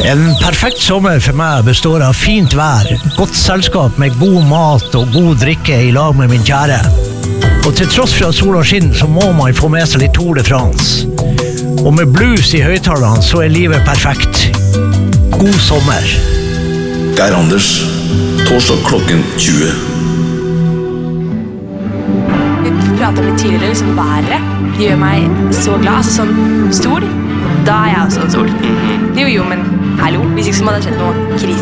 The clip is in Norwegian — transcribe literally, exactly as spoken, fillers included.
En perfekt sommer for meg består av fint vær, godt selskap med god mat og god drikke i lag med min kjære. Og til tross for at sola skinner, så må man få med seg litt Tour de France. Og med blues i høyttalerne, så er livet perfekt. God sommer. Geir Anders, torsdag klokken tjue. Vi pratet litt tidligere, liksom været. Det gjør meg så glad, altså sånn stol. Da er jeg også en sol. Jo, jo, men hallo, hvis ikke så må det ha skjedd noe krise.